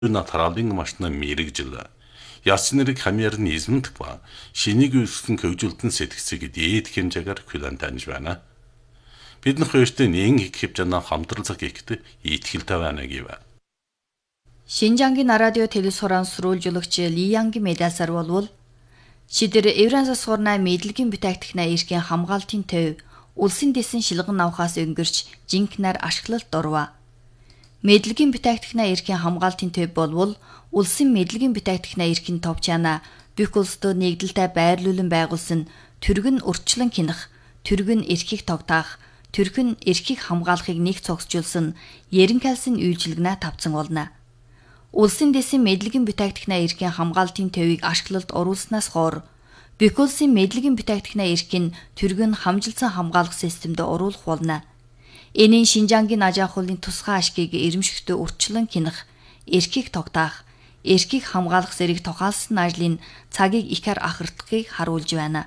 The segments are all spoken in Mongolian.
натуралын машина мэрэгжил яс нэрийг хамьяар нь эзэмдэх ба шинийг үүсгэн хөгжүүлтэн сэтгцийг дээд хэмжээгээр хүлээн таньж байна. Бидний хоёртой нэн их хэмжээний хамтралцаг ихтэй итгэлтэй байна гэв. Шинжангийн радио телевизоран сурвалжуулагч Ли Янгийн медалсаар болвол шидэр Евран засгуурнаа мэдлэгийн бүтээгдэхнээ эрхийн хамгаалтын төв улсын дэсэн шилгэн авахаас өнгөрч жинкнээр ашиглалт орва. Мэдлэгийн бүтээгдэхнээ эрхийн хамгаалтын төв болвол улсын мэдлэгийн бүтээгдэхнээ эрхийн товчаана бүх улсад нэгдэлтэй байрлуулан байгуулсан түргэн урьдчилан кинах, түргэн эрхийг тогтоох, түргэн эрхийг хамгаалахыг нэг цогцжуулсан ерөнхийлсэн үйлчилгэнэ тавцсан болно. Улсын дэсийн мэдлэгийн бүтээгдэхнээ эрхийн хамгаалтын төвийг ашиглалт оруулснаас хойш бүх улсын мэдлэгийн бүтээгдэхнээ эрхийн түргэн хамжилсан хамгаалах системд оруулах болно. Энийн Шинжангийн аж ахуйлын тусгай ашгийг эрэмшигтэй урьдчилан кинах, эрхийг тогтоох, эрхийг хамгаалах зэрэг тухайлсан ажлын цагийг ихээр ахардахыг харуулж байна.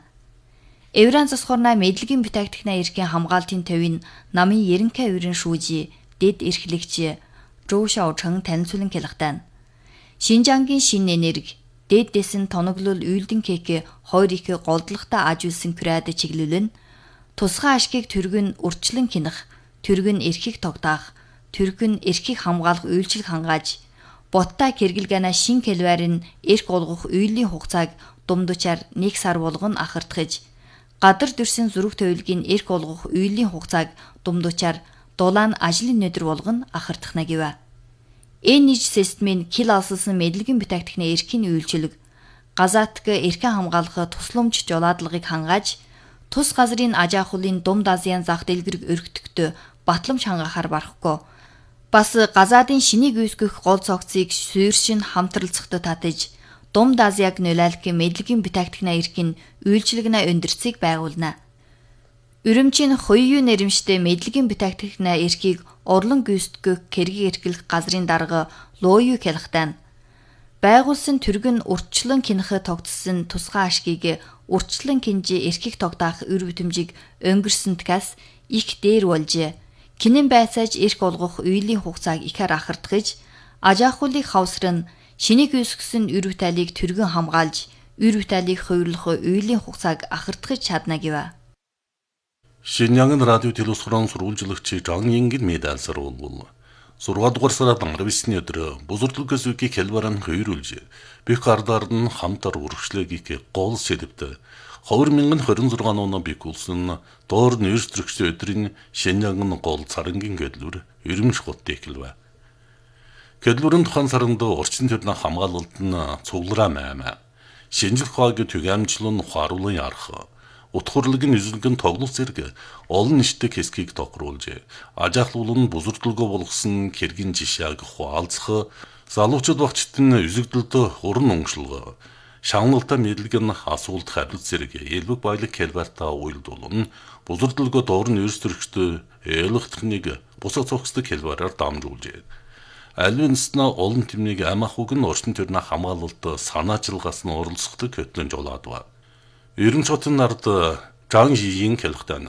Евран засгуурнаа мэдлэгийн бүтээгдэхнээ эрхийн хамгаалтын төвийн намын ерөнхий өврийн шүүжи, дэд эрхлэгч Зhou Xiaocheng танилцуулан хэлэхдээ Шинжангийн шин энерги, дэд дэсэн тоноглол үйлдэн кек хоёр их голдлагатай аж үйлсэн крад чиглүүлэн тусгай ашгийг түргэн урьдчилан кинах, түргэн эрхийг тогтоох, түргэн эрхийг хамгаалах үйлчилг хангааж, боттой кэргэлгэнэ шин кэлварын эрх олгох үйлийн хугацааг думдучаар 1 сар болгон ахардахж, гадар дүрсэн зүрх төлөвлөгийн эрх олгох үйлийн хугацааг думдучаар дулаан ажлын өдөр болгон ахардах гэв. Энэ нийт системийн кил алсалсан мэдлэгийн бүтээгдэхнээ эрхийн үйлчилэг, газаатг эрхэн хамгаалах тусламж жолоодлагыг хангааж, тус газрын аж ахуйлын Думд Азийн зах дэлгэрэг өргөдөхтөө батламж хангаахаар барахгүй. Бас газаадын шинийг үүсгэх гол цогцыг суурьшин хамтралцахад татаж, Думд Азияг нөлөөлөх мэдлэгийн бүтээгдэхнээ эрхийн үйлчилгэнэ өндөрцийг байгуулна. Үрэмчийн хоёрын нэрмжтэй мэдлэгийн бүтээгдэхнээ эрхийг орлон гүйцэтгэх кэргийг эрхлэх газрын дарга Лоою хэлэхдээ байгуулсан түргэн урьдчилан кинах тогтсон тусгай ашгийг урьдчилан кинж эрхийг тогтоох үр бүтэмжийг өнгөрсөнтгээс их дээр болж, кинэн байцааж эрх олгох үйлийн хугацааг ихээр ахардахж, аж ахуйлыг хавсран шинийг үүсгэсэн үр бүтээлийг түргэн хамгаалж, үр бүтээлийг хувирлах үйлийн хугацааг ахардахж чадна гэв. Шинжангийн радио телевизоран сурвалжуулагч Zhang Yingin медалсаар болвол 6 дугаар сарын 19-ний өдөр бузурдлогоос үки хэлбаран хöyрүүлж бүх ардаар нь хамтар үргэлжлэгийг гол сэдвт 2026 оны бигүүлсэн доор нэрс төрөгчдийн өдрийн Шинжангийн гол царангийн гэдлүр эрэмж гот эхэлв. Гэдлүрэн тухайн саранд орчин төрний хамгаалалт нь цуглараа маймаа. Шинжлэх ухааны түгээмжлэн ухааруулан ярах утгуурлын эзлэгэн тоглох зэрэг олон нийтэд хэсгийг тохируулж, аж ахуйл нь бузурдлогоо болгосон кэргийн жишээг хуалцах, залуучууд багчид нь үзэгдэлд уран өнгөшлөг, шагналтай мэдлэг нь асуулт хариулт зэрэг элбэг баялаг хэлбэртаа уйлдуулан бузурдлогоо дорн ерс төрөгчд ойлгохтныг бусад цогцтой хэлбэрээр дамжуулж, алинснаа олон тэмнийг амах үг нь орчин төрний хамгаалалт санаачилгаас нь оролцоход хөтлөн жолоодва. Ерөн цотын нард Zhang Ying хэлэхдээ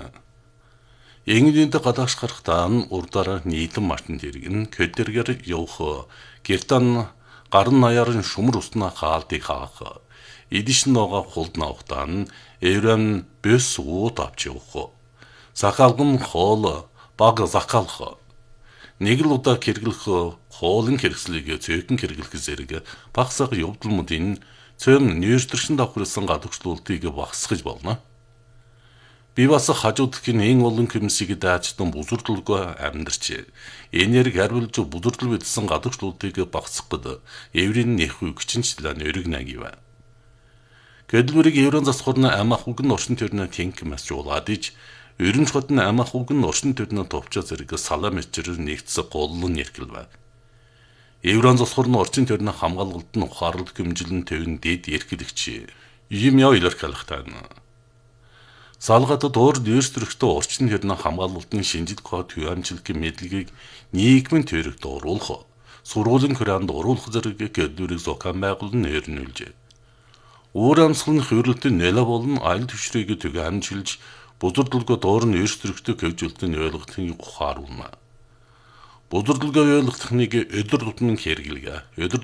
England гадааш гарахтаа урдаар нийлэн машин дэргэн көдөргөр явах гертан гарын наяарын шумар уснаа хаалтыг хаах эдиш ногоо хулд навахтаа Евран бэс ууд авч явах сахалгын хоол баг захалах нэг л удаа хэрэглэх хоолын хэрэгслийг цөөхөн хэрэглэх зэрэг багсаг явдалмуудын цөм нэрсдэршин давхарсан гадагшлуултыг багсгаж болно. Би бас хажуудхийн эн олон комиссийг даачдан бузурдлогоо амьдарч, энерги хариулж бузурдл бидсэн гадагшлуултыг багсгахад еврийн нэх хүчинчлэн өргөнэ гэв. Гэдлүүрийг еврон засгуурна амах үг нь орчин төрний тэнк масжуулаад иж, өрөмж хот нь амах үг нь орчин төрний товчоо зэрэг салам эчрээр нэгдсэн голлон нэрхэлв. Еврон засгуурны орчин төрний хамгаалалт нь ухаарлт хэмжилэн төвн дэд эрхлэгч юм яа илэрхийлэхтэй. Салгад доор нэрс төрөгчдөө орчин төрний хамгаалалтын шинжлэх ухааны түгээмжлэгийн мэдлэгийг нийгмийн төрөгт оруулах, сургуулийн хураанд оруулах зэрэг гэдлүүрийг зохион байгуулан нэрнүүлжээ. Өөр амсгалын хөрөлтөнд нэлээ болон аль төвшрийг түгээмжилж, бузурдлогоо доор нэрс төрөгчдөө хөгжүүлэлтийн ойлгохын ухааруулна. Бузар дэлгөө ойлгох техникийг өдөр тутмын хэрэглэгээ. Өдөр